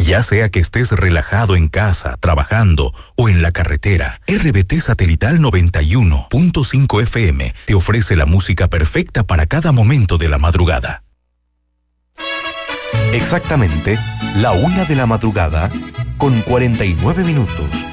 Ya sea que estés relajado en casa, trabajando o en la carretera, RBT Satelital 91.5 FM te ofrece la música perfecta para cada momento de la madrugada. Exactamente, la 1 de la madrugada, con 49 minutos.